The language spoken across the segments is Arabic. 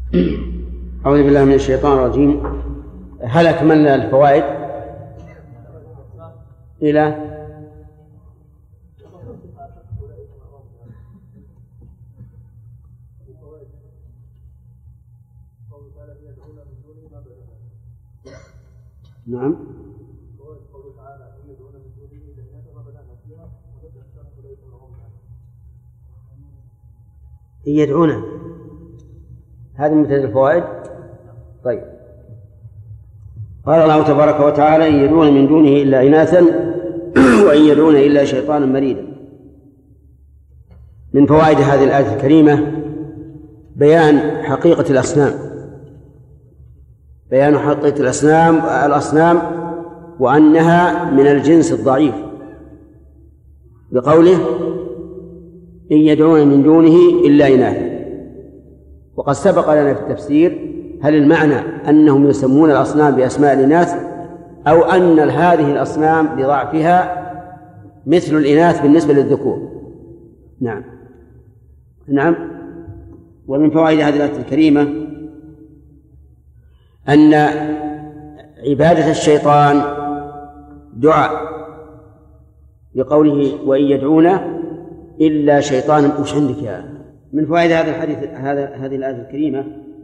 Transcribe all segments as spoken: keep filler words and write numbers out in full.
أعوذ بالله من الشيطان الرجيم. هل أكملنا الفوائد إلى نعم يدعون، هذه مبتدأ الفوائد. طيب، قال الله تبارك وتعالى: إن يدعون من دونه إلا إناثا وإن يدعون إلا شيطانا مريدا. من فوائد هذه الآية الكريمة بيان حقيقة الأصنام، بيان حقيقة الأصنام الأصنام وأنها من الجنس الضعيف، بقوله: إن يدعون من دونه إلا إناثا. وقد سبق لنا في التفسير هل المعنى أنهم يسمون الأصنام بأسماء الإناث أو أن هذه الأصنام لضعفها مثل الإناث بالنسبة للذكور. نعم نعم. ومن فوائد هذه الآية الكريمة أن عبادة الشيطان دعاء، بقوله: وإن يدعون إلا شيطانا. وش عندك يا من فوائد هذا الحديث هذا هذه الآية الكريمة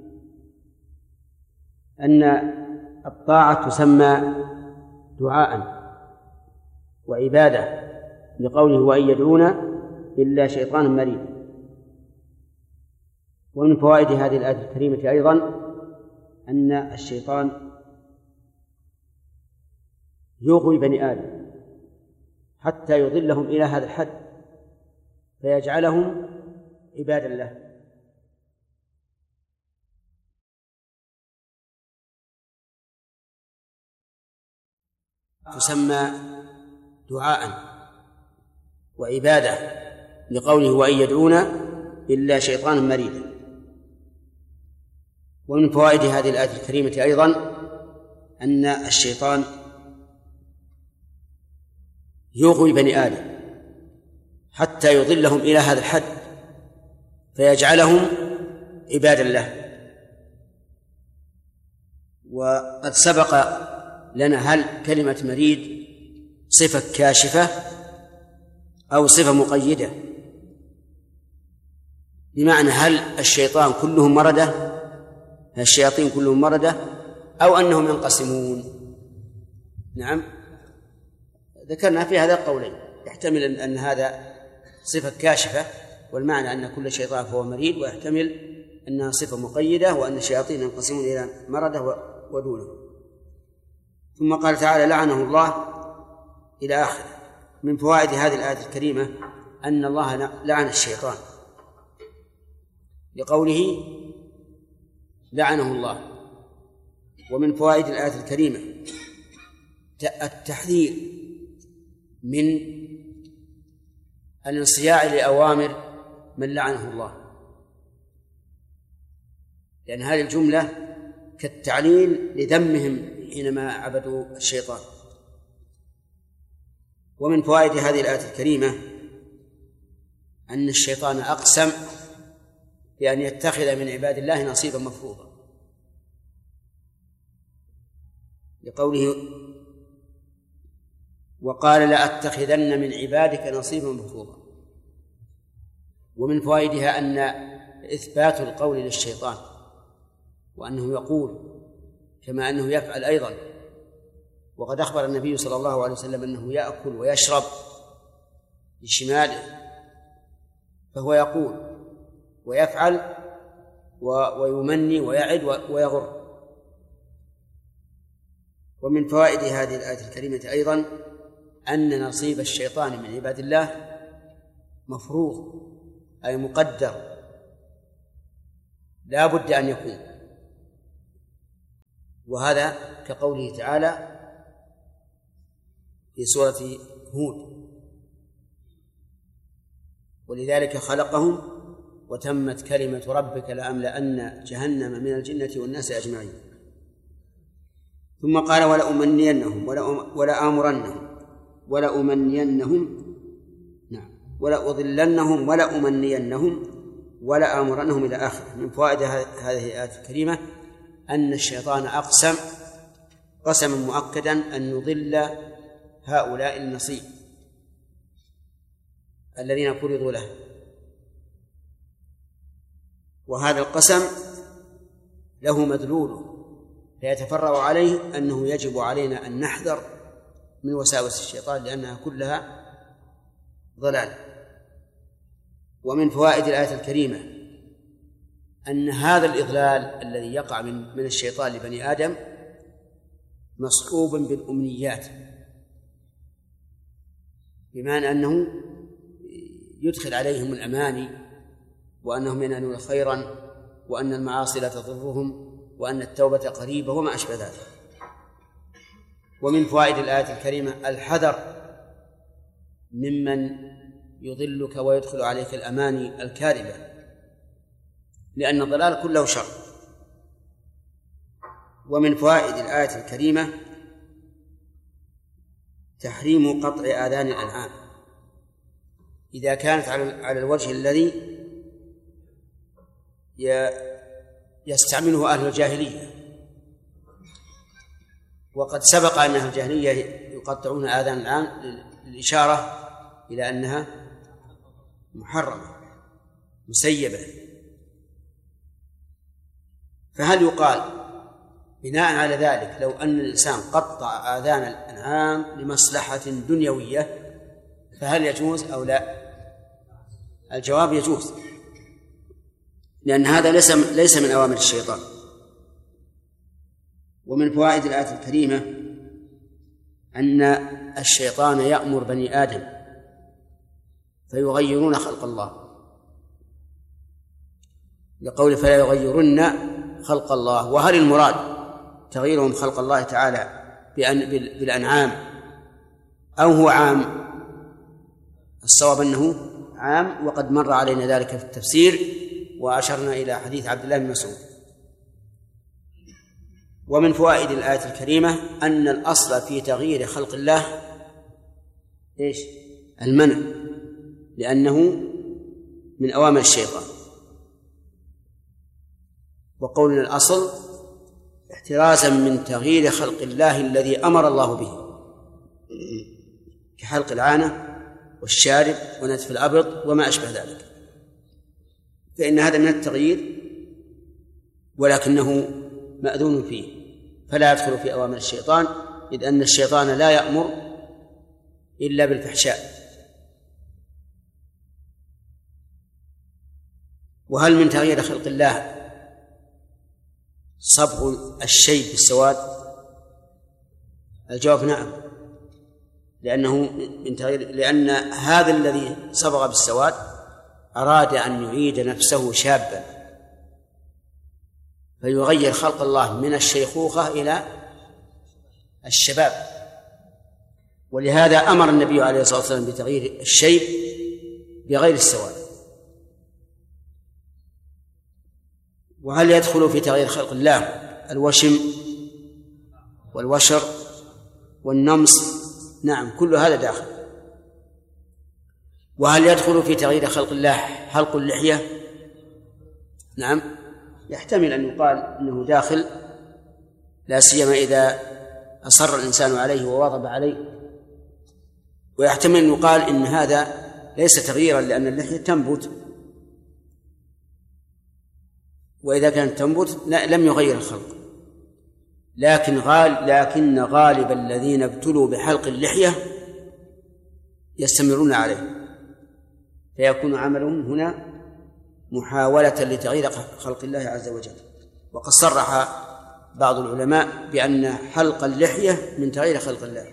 أن الطاعة تسمى دعاء وعبادة، لقوله: وإن يدعون إلا شيطانا مريدا. ومن فوائد هذه الآية الكريمة أيضا أن الشيطان يغوي بني آدم حتى يضلهم إلى هذا الحد فيجعلهم عباد الله. تسمى دعاء وعبادة، لقوله: وإن يدعون إلا شيطانا مريدا. ومن فوائد هذه الآية الكريمة أيضا أن الشيطان يغوي بني آدم حتى يضلهم إلى هذا الحد فيجعلهم عباد الله. وقد سبق لنا هل كلمة مريد صفة كاشفة أو صفة مقيدة، بمعنى هل الشيطان كلهم مردة، هل الشياطين كلهم مردة، أو أنهم ينقسمون؟ نعم، ذكرنا في هذا قولين، يحتمل أن هذا صفة كاشفة والمعنى أن كل شيطان فهو مريد، ويحتمل أنها صفة مقيدة وأن الشياطين ينقسمون إلى مردة ودونه. ثم قال تعالى: لعنه الله إلى آخره. من فوائد هذه الآية الكريمة أن الله لعن الشيطان، لقوله: لعنه الله. ومن فوائد الآية الكريمة التحذير من الانصياع لأوامر من لعنه الله، لأن هذه الجملة كالتعليل لذمهم حينما عبدوا الشيطان. ومن فوائد هذه الآية الكريمة أن الشيطان أقسم بأن يتخذ من عباد الله نصيبا مفروضا، لقوله: وقال: لأتخذن من عبادك نصيبا مفروضا. ومن فوائدها أن إثبات القول للشيطان، وأنه يقول كما أنه يفعل أيضا. وقد أخبر النبي صلى الله عليه وسلم أنه يأكل ويشرب بشماله، فهو يقول ويفعل ويمني ويعد ويغر. ومن فوائد هذه الآية الكريمة أيضا أن نصيب الشيطان من عباد الله مفروض، أي مقدر، لا بد أن يكون. وهذا كقوله تعالى في سورة هود: ولذلك خلقهم وتمت كلمة ربك لأملأن جهنم من الجنة والناس أجمعين. ثم قال: ولأمنينهم ولآمرنهم ولأمنينهم نعم ولأضلنهم ولأمنينهم ولا آمرنهم إلى آخره. من فوائد هذه الآية الكريمة أن الشيطان أقسم قسما مؤكدا أن يضل هؤلاء النصيب الذين فرضوا له، وهذا القسم له مدلوله، فيتفرع عليه أنه يجب علينا أن نحذر من وساوس الشيطان لأنها كلها ضلال. ومن فوائد الآية الكريمة أن هذا الإضلال الذي يقع من من الشيطان لبني آدم مصحوب بالأمنيات، بمعنى أنه يدخل عليهم الأماني وأنهم ينالون خيرا وأن المعاصي لا تضرهم وأن التوبة قريبة وما أشبه ذلك. ومن فوائد الآية الكريمة الحذر ممن يضلك ويدخل عليك الأماني الكاذبة، لأن الضلال كله شر. ومن فوائد الآية الكريمة تحريم قطع آذان الأنعام إذا كانت على الوجه الذي يستعمله أهل الجاهلية، وقد سبق أن أهل الجاهلية يقطعون آذان الأنعام للإشارة إلى أنها محرمة مسيبة. فهل يقال بناء على ذلك لو أن الإنسان قطع آذان الأنعام لمصلحة دنيوية فهل يجوز أو لا؟ الجواب يجوز، لأن هذا ليس ليس من أوامر الشيطان. ومن فوائد الآية الكريمة أن الشيطان يأمر بني آدم فيغيرون خلق الله، لقول فلا يغيرن خلق الله. وهل المراد تغييرهم خلق الله تعالى بالأنعام أو هو عام؟ الصواب أنه عام، وقد مر علينا ذلك في التفسير وأشرنا إلى حديث عبد الله بن مسعود. ومن فوائد الآية الكريمة أن الأصل في تغيير خلق الله إيش؟ المنع، لأنه من أوامر الشيطان. وقولنا الأصل احترازا من تغيير خلق الله الذي أمر الله به، كحلق العانة والشارب ونتف الأبط وما أشبه ذلك، فإن هذا من التغيير ولكنه مأذون فيه، فلا يدخل في أوامر الشيطان، إذ أن الشيطان لا يأمر إلا بالفحشاء. وهل من تغيير خلق الله صبغ الشيء بالسواد؟ الجواب نعم، لأنه من تغيير، لأن هذا الذي صبغ بالسواد أراد أن يعيد نفسه شابا، فيغير خلق الله من الشيخوخة إلى الشباب. ولهذا أمر النبي عليه الصلاة والسلام بتغيير الشيب بغير السواد. وهل يدخل في تغيير خلق الله الوشم والوشر والنمص؟ نعم، كل هذا داخل. وهل يدخل في تغيير خلق الله حلق اللحية؟ نعم، يحتمل أن يقال أنه داخل، لا سيما إذا أصر الإنسان عليه وواظب عليه. ويحتمل أن يقال إن هذا ليس تغييرا، لأن اللحية تنبت، وإذا كانت تنبت لم يغير الخلق. لكن غال لكن غالب الذين ابتلوا بحلق اللحية يستمرون عليه، فيكون عملهم هنا محاولة لتغيير خلق الله عز وجل. وقد صرح بعض العلماء بأن حلق اللحية من تغيير خلق الله.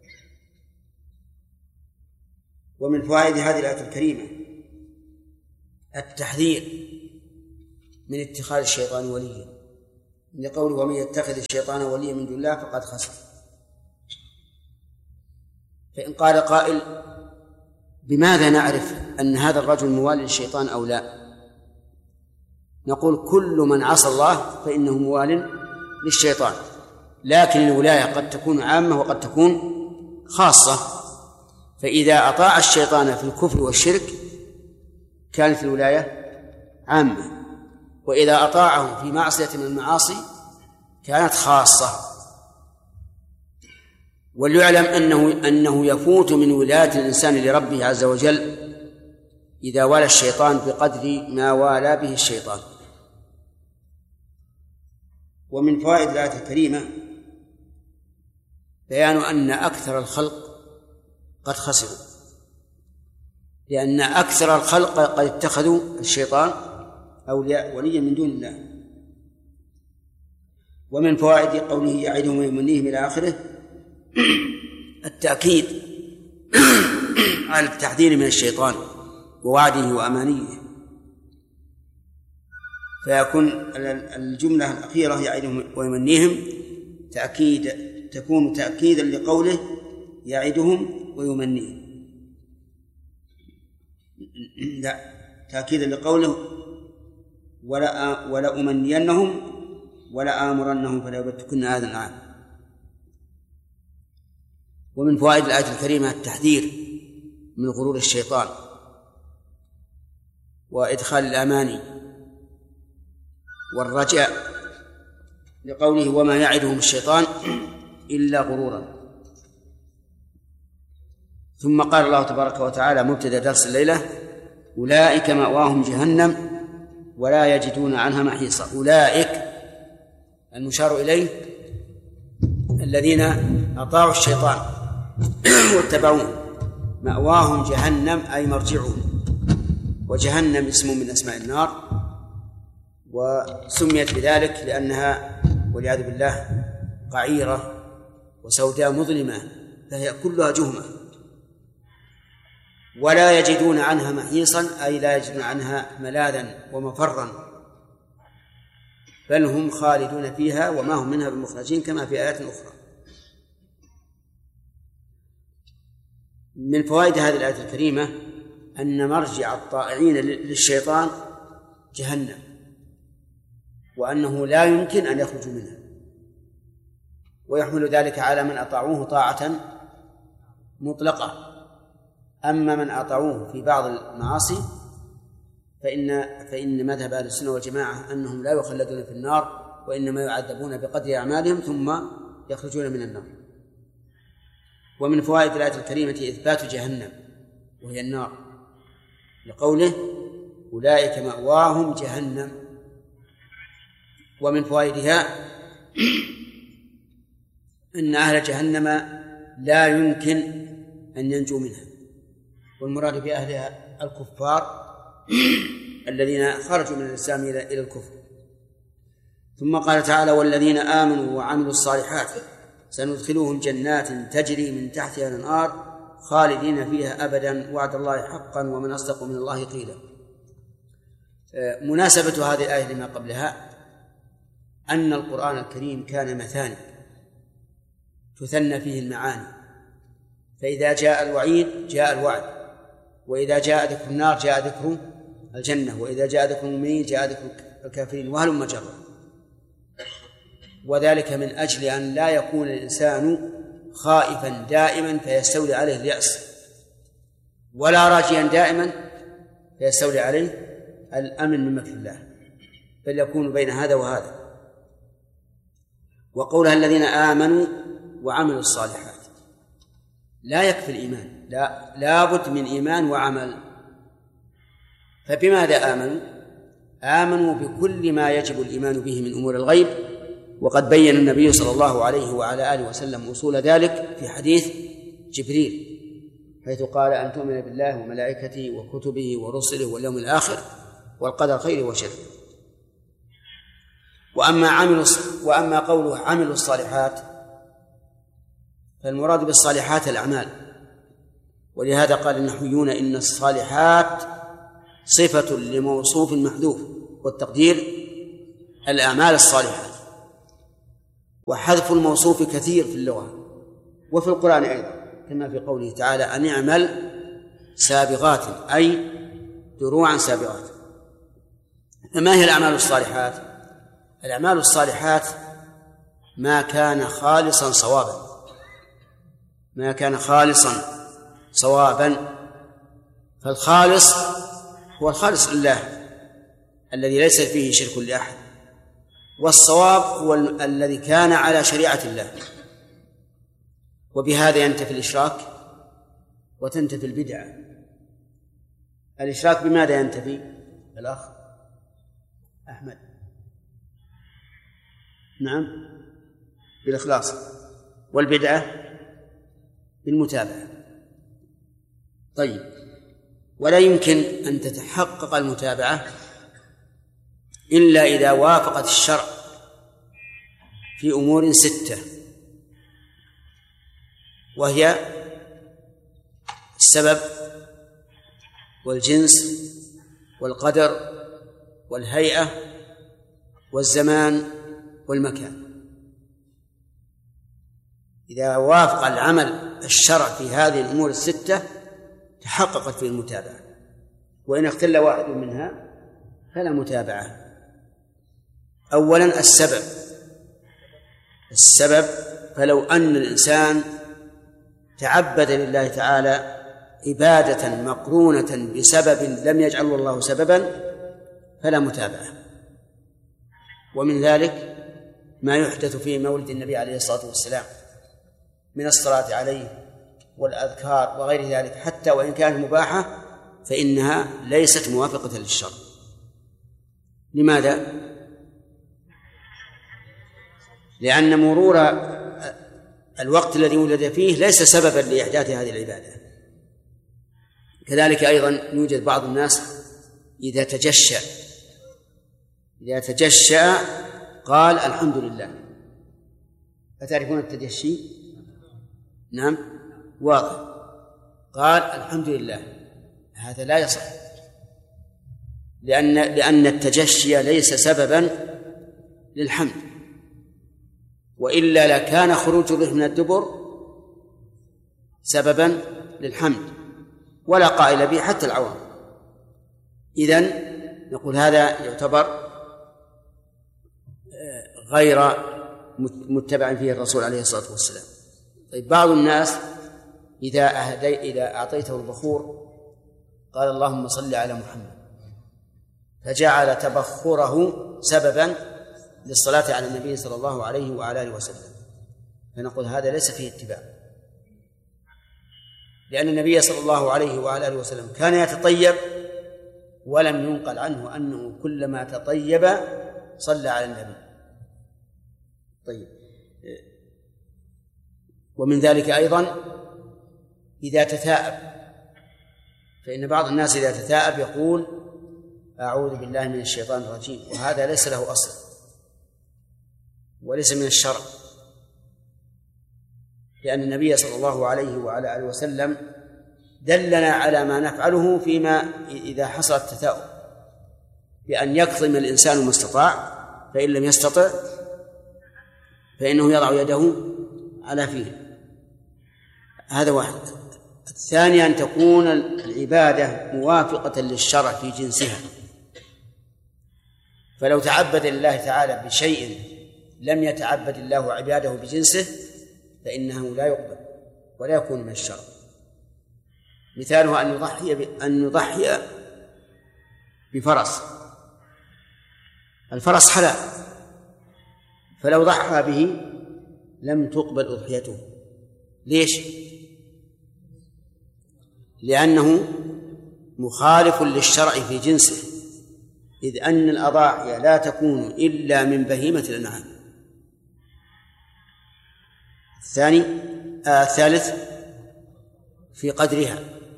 ومن فوائد هذه الآية الكريمة التحذير من اتخاذ الشيطان وليا، لقوله ومن يتخذ الشيطان وليا من دون الله فقد خسر. فإن قال قائل بماذا نعرف أن هذا الرجل موال للشيطان أو لا؟ نقول كل من عصى الله فإنه موال للشيطان، لكن الولاية قد تكون عامة وقد تكون خاصة. فإذا أطاع الشيطان في الكفر والشرك كانت الولاية عامة، وإذا أطاعهم في معصية من المعاصي كانت خاصة. وليعلم أنه, أنه يفوت من ولاية الإنسان لربه عز وجل إذا والى الشيطان بقدر ما والى به الشيطان. ومن فوائد الآية الكريمة بيان أن أكثر الخلق قد خسروا، لأن أكثر الخلق قد اتخذوا الشيطان أولياء وليا من دون الله. ومن فوائد قوله يعدهم ويمنيهم إلى آخره التأكيد على التحذير من الشيطان ووعده وأمانيه، فيكون الجملة الأخيرة يعدهم ويمنيهم تأكيد تكون تأكيدا لقوله يعدهم ويمنيهم، لا تأكيدا لقوله ولا ولا أمنينهم ولا آمرنهم فلا يبتكن هذا العام. ومن فوائد الآية الكريمة التحذير من غرور الشيطان وإدخال الأماني والرجاء لقوله وما يعدهم الشيطان إلا غرورا. ثم قال الله تبارك وتعالى مبتدأ درس الليلة أولئك مأواهم جهنم ولا يجدون عنها محيصا. أولئك المشار إليه الذين أطاعوا الشيطان واتبعوه، مأواهم جهنم أي مرجعون، وجهنم اسم من أسماء النار، وسميت بذلك لأنها والعياذ بالله قعيرة وسوداء مظلمة فهي كلها جهمة. ولا يجدون عنها محيصا أي لا يجدون عنها ملاذا ومفرا، بل هم خالدون فيها وما هم منها بمخرجين كما في آيات أخرى. من فوائد هذه الآية الكريمة أن مرجع الطائعين للشيطان جهنم، وأنه لا يمكن أن يخرجوا منها، ويحمل ذلك على من أطاعوه طاعة مطلقة. أما من أطاعوه في بعض المعاصي فإن فإن مذهب أهل السنة والجماعة أنهم لا يخلدون في النار، وإنما يعذبون بقدر أعمالهم ثم يخرجون من النار. ومن فوائد الآية الكريمة إثبات جهنم وهي النار لقوله أولئك مأواهم جهنم. ومن فوائدها أن أهل جهنم لا يمكن أن ينجوا منها، والمراد بأهلها الكفار الذين خرجوا من الإسلام إلى الكفر. ثم قال تعالى والذين آمنوا وعملوا الصالحات سندخلهم جنات تجري من تحتها الأنهار خالدين فيها أبدا وعد الله حقا ومن أصدق من الله قيلا. مناسبة هذه الآية لما قبلها أن القرآن الكريم كان مثاني تثنى فيه المعاني، فإذا جاء الوعيد جاء الوعد، وإذا جاء ذكر النار جاء ذكر الجنة، وإذا جاء ذكر المؤمنين جاء ذكر الكافرين، وهلم جرا. وذلك من أجل أن لا يكون الإنسان خائفا دائما فيستولي عليه اليأس، ولا راجيا دائما فيستولي عليه الأمن من مكر الله، بل يكون بين هذا وهذا. وقولها الذين آمنوا وعملوا الصالحات لا يكفي الإيمان، لا لابد من إيمان وعمل. فبماذا آمنوا؟ آمنوا بكل ما يجب الإيمان به من أمور الغيب، وقد بين النبي صلى الله عليه وعلى آله وسلم أصول ذلك في حديث جبريل حيث قال أن تؤمن بالله وملائكته وكتبه ورسله واليوم الآخر والقدر خيره وشره. وأما عملوا وأما قوله عملوا الصالحات فالمراد بالصالحات الأعمال، ولهذا قال النحويون إن الصالحات صفة لموصوف محذوف، والتقدير الأعمال الصالحات. وحذف الموصوف كثير في اللغة وفي القرآن أيضا، كما في قوله تعالى أن اعمل سابغات أي دروعا سابغات. فما هي الأعمال الصالحات؟ الأعمال الصالحات ما كان خالصا صوابا، ما كان خالصا صوابا. فالخالص هو الخالص لله، الذي ليس فيه شرك لأحد، والصواب هو الذي كان على شريعة الله. وبهذا ينتفي الإشراك وتنتفي البدعة. الإشراك بماذا ينتفي الأخ أحمد؟ نعم، بالإخلاص. والبدعة بالمتابعة. طيب، ولا يمكن أن تتحقق المتابعة إلا إذا وافقت الشرع في أمور ستة، وهي السبب والجنس والقدر والهيئة والزمان والمكان. إذا وافق العمل الشرع في هذه الأمور الستة تحققت فيه المتابعة، وإن اختل واحد منها فلا متابعة. أولا السبب. السبب فلو أن الإنسان تعبد لله تعالى عبادة مقرونة بسبب لم يجعله الله سببا فلا متابعة. ومن ذلك ما يحدث في مولد النبي عليه الصلاة والسلام من الصلاة عليه والأذكار وغير ذلك، حتى وإن كانت مباحة فإنها ليست موافقة للشرع. لماذا؟ لأن مرور الوقت الذي ولد فيه ليس سببا لإحداث هذه العبادة. كذلك أيضا يوجد بعض الناس إذا تجشأ إذا تجشأ قال الحمد لله. أتعرفون التجشي؟ نعم، واضح. قال الحمد لله، هذا لا يصح، لأن لأن التجشي ليس سببا للحمد، وإلا لكان خروج الريح من الدبر سببا للحمد ولا قائل به حتى العوام. إذن نقول هذا يعتبر غير متبع فيه الرسول عليه الصلاة والسلام. طيب، بعض الناس إذا أهدي إذا أعطيته البخور قال اللهم صل على محمد، فجعل تبخره سببا للصلاة على النبي صلى الله عليه وعلى آله وسلم، فنقول هذا ليس فيه اتباع، لأن النبي صلى الله عليه وعلى آله وسلم كان يتطيب ولم ينقل عنه أنه كلما تطيب صلى على النبي. طيب، ومن ذلك أيضا إذا تثاءب، فإن بعض الناس إذا تثاءب يقول أعوذ بالله من الشيطان الرجيم، وهذا ليس له أصل وليس من الشرع، لأن النبي صلى الله عليه وعلى آله وسلم دلنا على ما نفعله فيما إذا حصل التثاؤب، بأن يكظم الإنسان ما استطاع، فإن لم يستطع فإنه يضع يده على فيه. هذا واحد. الثاني أن تكون العبادة موافقة للشرع في جنسها، فلو تعبد لله تعالى بشيء لم يتعبد الله عباده بجنسه فإنه لا يقبل ولا يكون من الشرع. مثاله أن يضحي أن يضحي بفرس، الفرس حلال، فلو ضحى به لم تقبل أضحيته. ليش؟ لأنه مخالف للشرع في جنسه، إذ أن الأضاحي لا تكون إلا من بهيمة الأنعام. الثاني آه الثالث في قدرها،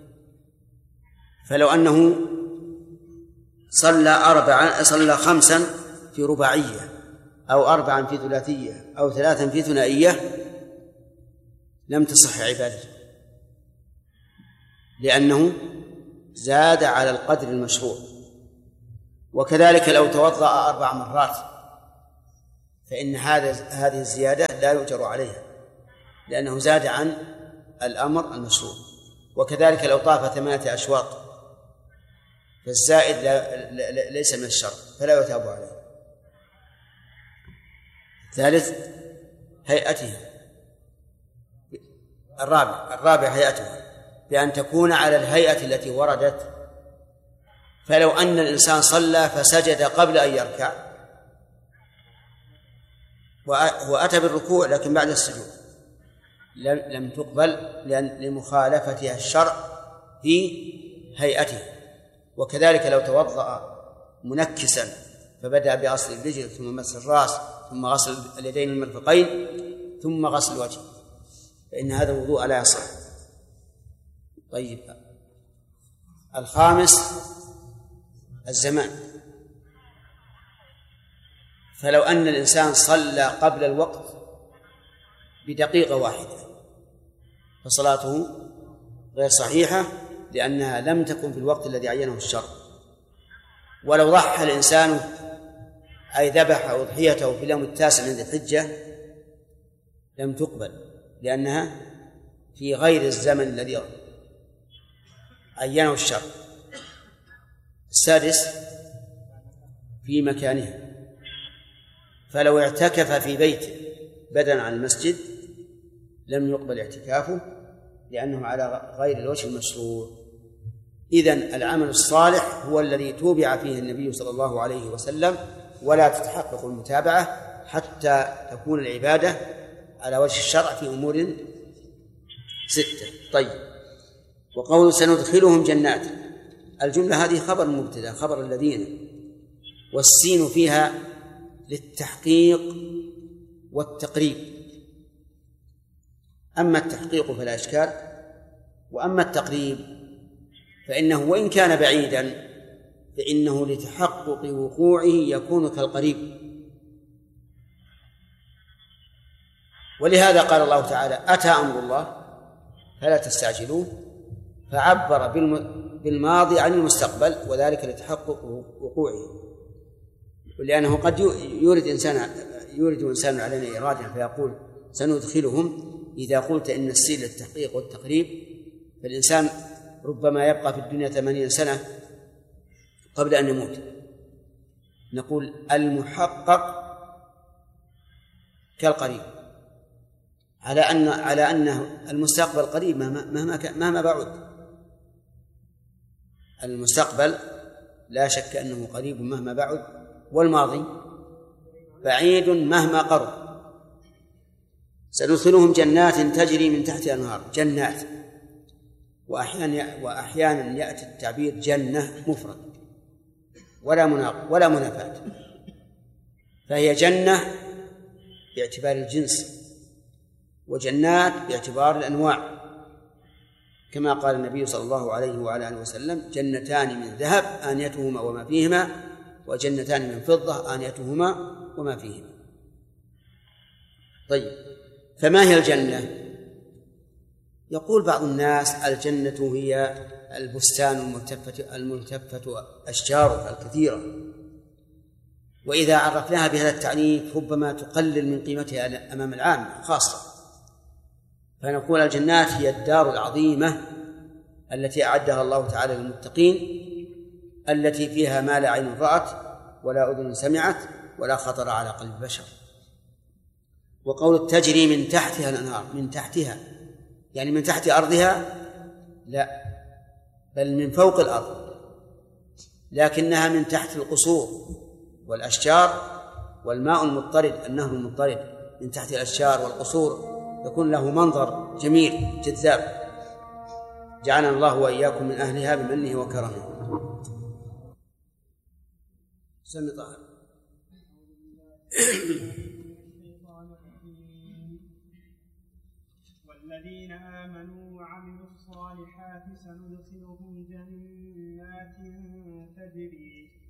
فلو أنه صلى أربعا صلى خمسا في رباعية أو أربعا في ثلاثية أو ثلاثا في ثنائية لم تصح عبادته، لأنه زاد على القدر المشروع. وكذلك لو توضأ أربع مرات فإن هذا هذه الزيادة لا يؤجر عليها، لأنه زاد عن الأمر المشروع. وكذلك لو طاف ثمانية أشواط فالزائد لا ليس من الشرع فلا يتاب عليه. ثالث هيئتها. الرابع الرابع هيئتها، بأن تكون على الهيئة التي وردت فلو أن الإنسان صلى فسجد قبل أن يركع وأتى بالركوع لكن بعد السجود لم تقبل لمخالفتها الشرع في هيئته. وكذلك لو توضأ منكسا فبدأ بغسل الرجل ثم مس الرأس ثم غسل اليدين المرفقين ثم غسل الوجه فإن هذا الوضوء لا يصح. طيب، الخامس الزمان. فلو أن الإنسان صلى قبل الوقت بدقيقة واحدة فصلاته غير صحيحة لأنها لم تكن في الوقت الذي عينه الشرع. ولو ضحى الإنسان أي ذبح أضحيته في اليوم التاسع من ذي الحجة لم تقبل لأنها في غير الزمن الذي عينه الشرع. السادس في مكانها. فلو اعتكف في بيته بدلا عن المسجد لم يقبل اعتكافه لأنه على غير الوجه المشروع. إذن العمل الصالح هو الذي توبع فيه النبي صلى الله عليه وسلم ولا تتحقق المتابعة حتى تكون العبادة على وجه الشرع في أمور ستة. طيب، وقول سندخلهم جنات، الجملة هذه خبر مبتدأ خبر الذين، والسين فيها للتحقيق والتقريب. أما التحقيق فلا إشكال، وأما التقريب فإنه وإن كان بعيدا فإنه لتحقق وقوعه يكون كالقريب. ولهذا قال الله تعالى: أتى أمر الله فلا تستعجلوه، فعبر بالماضي عن المستقبل وذلك لتحقق وقوعه. ولأنه قد يورد إنسان يورد إنسان علينا إرادة فيقول سندخلهم، إذا قلت إن السين للتحقيق والتقريب فالإنسان ربما يبقى في الدنيا ثمانين سنة قبل أن يموت. نقول المحقق كالقريب، على أن على أنه المستقبل قريب مهما مهما مهما بعد. المستقبل لا شك أنه قريب مهما بعد، والماضي بعيد مهما قرب. سندخلهم جنات تجري من تحتها الأنهار، جنات، وأحيانا وأحيانا يأتي التعبير جنة مفرد ولا مناق ولا منافاة، فهي جنة باعتبار الجنس وجنات باعتبار الأنواع، كما قال النبي صلى الله عليه وعلى آله وسلم: جنتان من ذهب آنيتهما وما فيهما، وجنتان من فضة آنيتهما وما فيهما. طيب، فما هي الجنة؟ يقول بعض الناس: الجنة هي البستان الملتفة الملتفة أشجاره الكثيرة، وإذا عرفناها بهذا التعريف ربما تقلل من قيمتها أمام العامة خاصة. فنقول الجنات هي الدار العظيمة التي أعدها الله تعالى للمتقين، التي فيها ما لا عين رأت ولا أذن سمعت ولا خطر على قلب بشر. وقول تجري من تحتها الأنهار، من تحتها يعني من تحت أرضها؟ لا، بل من فوق الأرض، لكنها من تحت القصور والأشجار والماء المضطرد، النهر المضطرد من تحت الأشجار والقصور يكون له منظر جميل جذاب. جعلنا الله وإياكم من أهلها بمنه وكرمه. سمي طاهر. والذين آمنوا وعملوا الصالحات سندخلهم جنات تجري